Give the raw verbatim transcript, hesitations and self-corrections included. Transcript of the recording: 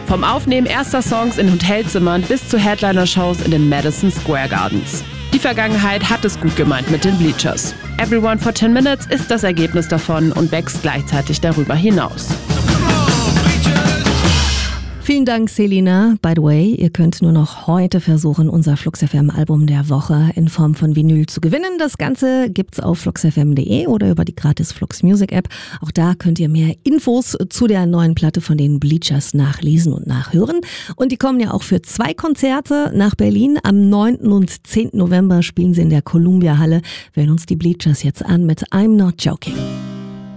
Vom Aufnehmen erster Songs in Hotelzimmern bis zu Headliner-Shows in den Madison Square Gardens. Die Vergangenheit hat es gut gemeint mit den Bleachers. Everyone for ten minutes ist das Ergebnis davon und wächst gleichzeitig darüber hinaus. Vielen Dank, Selina. By the way, ihr könnt nur noch heute versuchen, unser Flux F M Album der Woche in Form von Vinyl zu gewinnen. Das Ganze gibt's auf flux f m punkt de oder über die gratis Flux Music App. Auch da könnt ihr mehr Infos zu der neuen Platte von den Bleachers nachlesen und nachhören. Und die kommen ja auch für zwei Konzerte nach Berlin. Am neunten und zehnten November spielen sie in der Columbia Halle. Wir hören uns die Bleachers jetzt an mit I'm Not Joking.